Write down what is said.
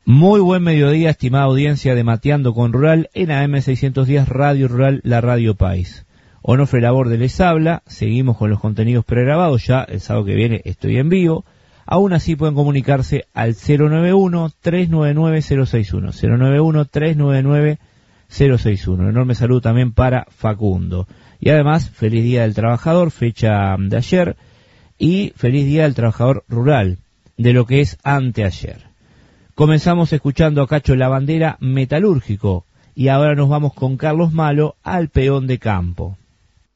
Muy buen mediodía, estimada audiencia de Mateando con Rural en AM610 Radio Rural, la Radio País. Onofre Laborde les habla, seguimos con los contenidos pregrabados, ya el sábado que viene estoy en vivo. Aún así pueden comunicarse al 091-399-061, 091-399-061. Enorme saludo también para Facundo. Y además, feliz Día del Trabajador, fecha de ayer, y feliz Día del Trabajador Rural, de lo que es anteayer. Comenzamos escuchando a Cacho La Bandera, Metalúrgico, y ahora nos vamos con Carlos Malo al Peón de Campo.